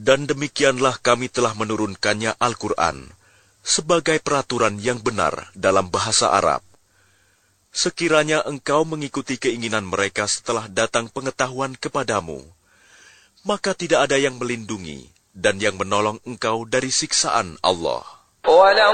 Dan demikianlah kami telah menurunkannya Al-Quran sebagai peraturan yang benar dalam bahasa Arab. Sekiranya engkau mengikuti keinginan mereka setelah datang pengetahuan kepadamu, maka tidak ada yang melindungi dan yang menolong engkau dari siksaan Allah.